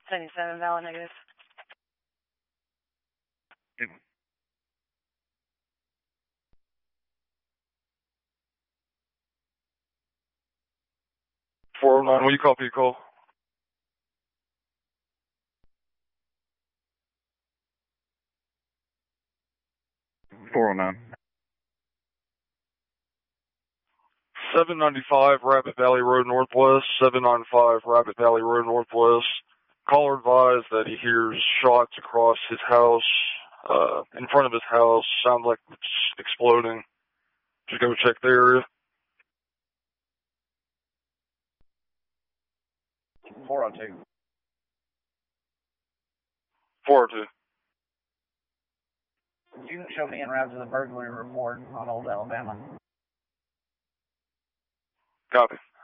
77, valid negative. 409, will you copy your call? $409. 795 Rabbit Valley Road Northwest, 795 Rabbit Valley Road Northwest. Caller advised that he hears shots across his house, in front of his house, sounds like it's exploding. Just go check the area. 402. 402. You can show me en route to the burglary report on Old Alabama. Copy.